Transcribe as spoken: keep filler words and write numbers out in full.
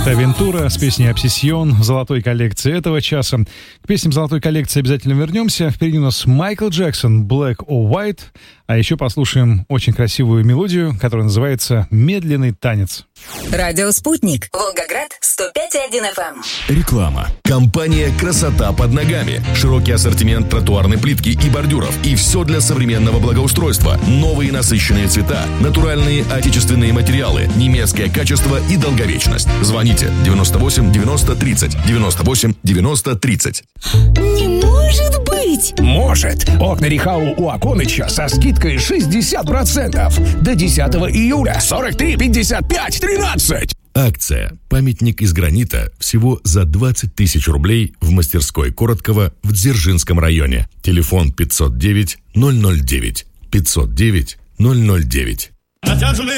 Это Вентура с песней «Обсессион» в золотой коллекции этого часа. К песням золотой коллекции обязательно вернемся. Впереди у нас Майкл Джексон, Black or White. А еще послушаем очень красивую мелодию, которая называется «Медленный танец». Радио «Спутник». Волгоград, сто пять и один эф эм. Реклама. Компания «Красота под ногами». Широкий ассортимент тротуарной плитки и бордюров. И все для современного благоустройства. Новые насыщенные цвета, натуральные отечественные материалы, немецкое качество и долговечность. Звоните девяносто восемь девяносто тридцать, девяносто восемь девяносто тридцать. Не может быть! Может! Окна Рихау у Аконыча со скидкой шестьдесят процентов. До десятого июля сорок три пятьдесят пять тринадцать. Акция «Памятник из гранита» всего за двадцать тысяч рублей в мастерской Короткова в Дзержинском районе. Телефон пятьсот девять ноль ноль девять, пятьсот девять ноль ноль девять.